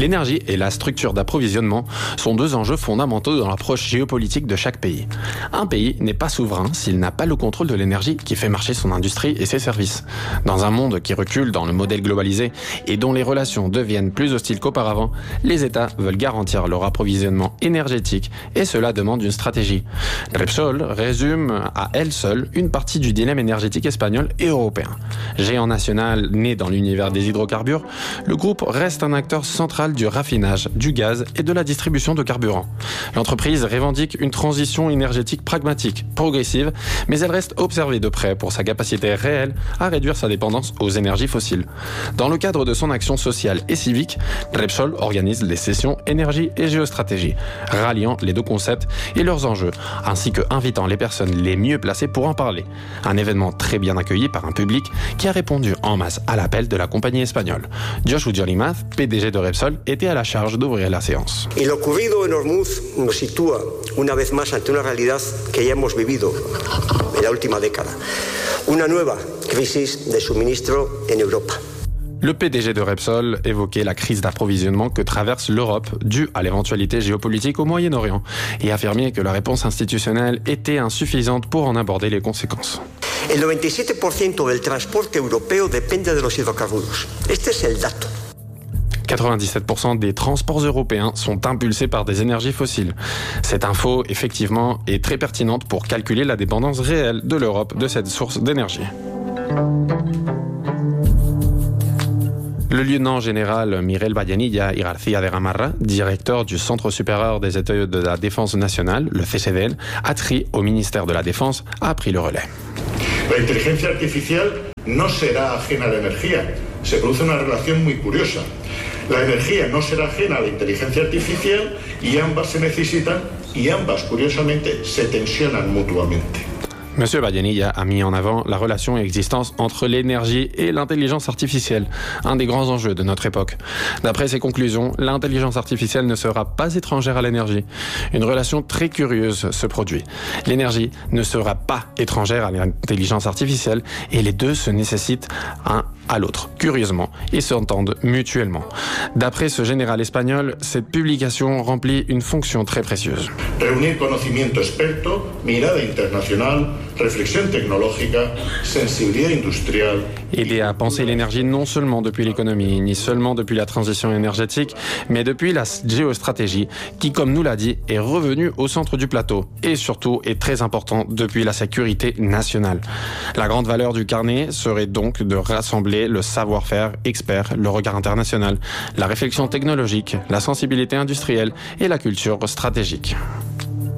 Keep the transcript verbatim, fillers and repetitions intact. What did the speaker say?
L'énergie et la structure d'approvisionnement sont deux enjeux fondamentaux dans l'approche géopolitique de chaque pays. Un pays n'est pas souverain s'il n'a pas le contrôle de l'énergie qui fait marcher son industrie et ses services. Dans un monde qui recule dans le modèle globalisé et dont les relations deviennent plus hostiles qu'auparavant, les États veulent garantir leur approvisionnement énergétique et cela demande une stratégie. Repsol résume à elle seule une partie du dilemme énergétique espagnol et européen. Géant national né dans l'univers des hydrocarbures, le groupe reste un acteur central du raffinage, du gaz et de la distribution de carburant. L'entreprise revendique une transition énergétique pragmatique, progressive, mais elle reste observée de près pour sa capacité réelle à réduire sa dépendance aux énergies fossiles. Dans le cadre de son action sociale et civique, Repsol organise les sessions énergie et géostratégie, ralliant les deux concepts et leurs enjeux, ainsi que invitant les personnes les mieux placées pour en parler. Un événement très bien accueilli par un public qui a répondu en masse à l'appel de la compagnie espagnole. Josh Udjorimaz, P D G de Repsol, était à la charge d'ouvrir la séance. Y lo ocurrido en Hormuz nos sitúa una vez más ante una realidad que ya hemos vivido en la última década. Una nueva crisis de suministro en Europa. Le P D G de Repsol évoquait la crise d'approvisionnement que traverse l'Europe due à l'éventualité géopolitique au Moyen-Orient et affirmait que la réponse institutionnelle était insuffisante pour en aborder les conséquences. El noventa y siete por ciento del transporte europeo depende de los hidrocarburos. Este es el dato. quatre-vingt-dix-sept pour cent des transports européens sont impulsés par des énergies fossiles. Cette info, effectivement, est très pertinente pour calculer la dépendance réelle de l'Europe de cette source d'énergie. Le lieutenant-général Miguel Vallenilla y García de Gamarra, directeur du Centre supérieur des études de la défense nationale, le C C D N, adscrit au ministère de la Défense, a pris le relais. La inteligencia artificial no será ajena a la energía. Se produce una relación muy curiosa. La energía no será ajena a la inteligencia artificial y ambas se necesitan y ambas, curiosamente, se tensionan mutuamente. Monsieur Vallenilla a mis en avant la relation et l'existence entre l'énergie et l'intelligence artificielle, un des grands enjeux de notre époque. D'après ses conclusions, l'intelligence artificielle ne sera pas étrangère à l'énergie. Une relation très curieuse se produit. L'énergie ne sera pas étrangère à l'intelligence artificielle et les deux se nécessitent un à l'autre, curieusement, et s'entendent mutuellement. D'après ce général espagnol, cette publication remplit une fonction très précieuse. Reunir conocimiento experto, mirada internacional, réflexion technologique, sensibilité industrielle. Aider à penser l'énergie non seulement depuis l'économie, ni seulement depuis la transition énergétique, mais depuis la géostratégie, qui, comme nous l'a dit, est revenue au centre du plateau, et surtout est très important depuis la sécurité nationale. La grande valeur du carnet serait donc de rassembler le savoir-faire expert, le regard international, la réflexion technologique, la sensibilité industrielle et la culture stratégique.